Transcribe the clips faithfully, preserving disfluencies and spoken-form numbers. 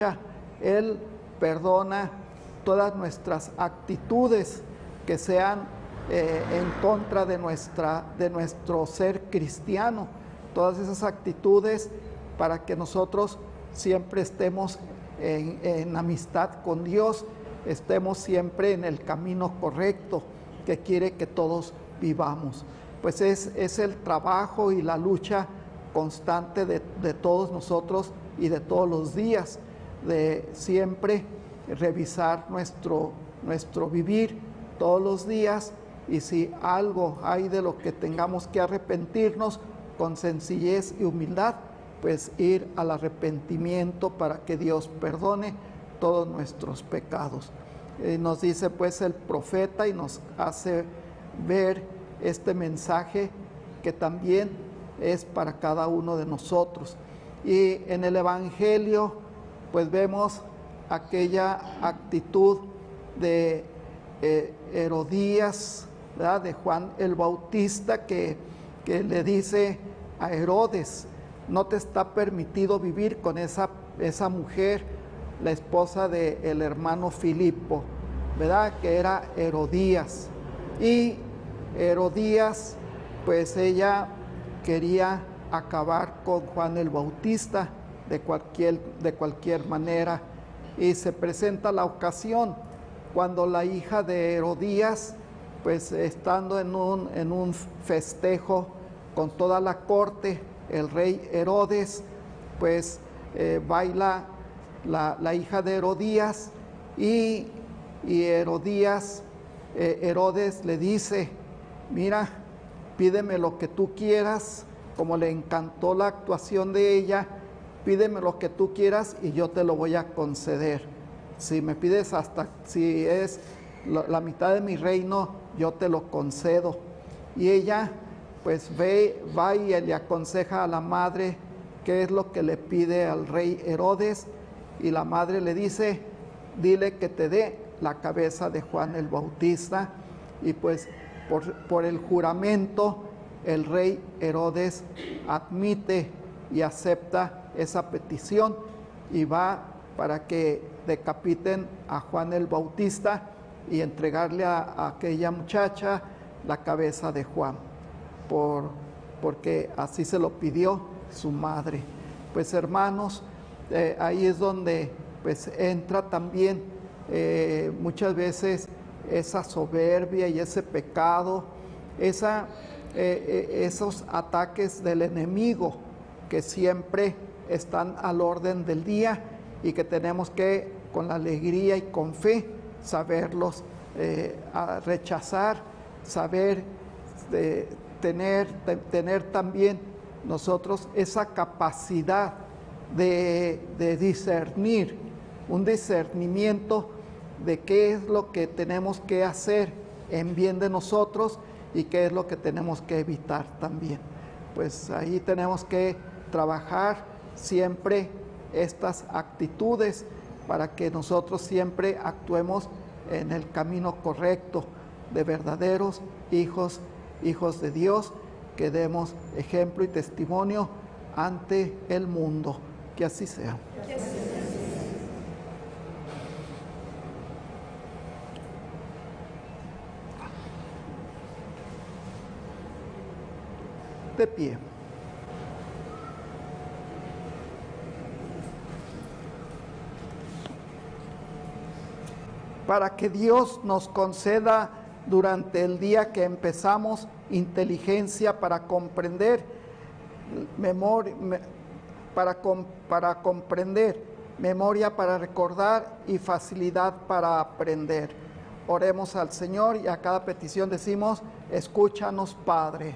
Él perdona todas nuestras actitudes que sean eh, en contra de, nuestra, de nuestro ser cristiano, todas esas actitudes para que nosotros siempre estemos en, en amistad con Dios, estemos siempre en el camino correcto que quiere que todos vivamos. Pues es, es el trabajo y la lucha constante de, de todos nosotros y de todos los días, de siempre revisar nuestro, nuestro vivir todos los días, y si algo hay de lo que tengamos que arrepentirnos, con sencillez y humildad, pues ir al arrepentimiento para que Dios perdone todos nuestros pecados. Eh, nos dice pues el profeta y nos hace ver este mensaje que también es para cada uno de nosotros. Y en el Evangelio pues vemos aquella actitud de eh, Herodías, ¿verdad?, de Juan el Bautista, que, que le dice a Herodes: no te está permitido vivir con esa, esa mujer, la esposa del hermano Filipo, ¿verdad?, que era Herodías. Y Herodías, pues ella quería acabar con Juan el Bautista de cualquier, de cualquier manera, y se presenta la ocasión cuando la hija de Herodías, pues estando en un, en un festejo con toda la corte, el rey Herodes, pues eh, baila la, la hija de Herodías, y, y Herodías, eh, Herodes le dice: mira, pídeme lo que tú quieras, como le encantó la actuación de ella, pídeme lo que tú quieras y yo te lo voy a conceder. Si me pides hasta, si es la, la mitad de mi reino, yo te lo concedo. Y ella pues ve, va y le aconseja a la madre qué es lo que le pide al rey Herodes, y la madre le dice: dile que te dé la cabeza de Juan el Bautista. Y pues por, por el juramento el rey Herodes admite y acepta esa petición, y va para que decapiten a Juan el Bautista y entregarle a, a aquella muchacha la cabeza de Juan, por, porque así se lo pidió su madre. Pues hermanos, eh, ahí es donde pues entra también eh, muchas veces esa soberbia y ese pecado, esa, eh, eh, esos ataques del enemigo que siempre están al orden del día, y que tenemos que, con la alegría y con fe, saberlos eh, rechazar, saber eh, tener, te, tener también nosotros esa capacidad de, de discernir, un discernimiento de qué es lo que tenemos que hacer en bien de nosotros y qué es lo que tenemos que evitar también. Pues ahí tenemos que trabajar siempre estas actitudes para que nosotros siempre actuemos en el camino correcto de verdaderos hijos, hijos de Dios, que demos ejemplo y testimonio ante el mundo. Que así sea. De pie. Para que Dios nos conceda durante el día que empezamos inteligencia para comprender, memoria, para, para comprender, memoria para recordar y facilidad para aprender. Oremos al Señor y a cada petición decimos: escúchanos, Padre.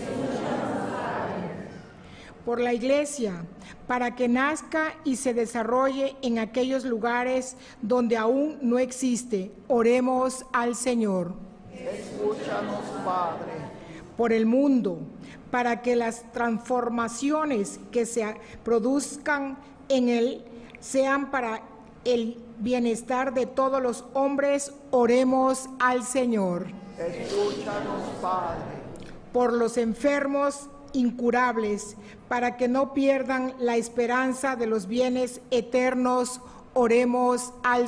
Por la Iglesia, para que nazca y se desarrolle en aquellos lugares donde aún no existe, oremos al Señor. Escúchanos, Padre. Por el mundo, para que las transformaciones que se produzcan en él sean para el bienestar de todos los hombres, oremos al Señor. Escúchanos, Padre. Por los enfermos incurables, para que no pierdan la esperanza de los bienes eternos, Oremos al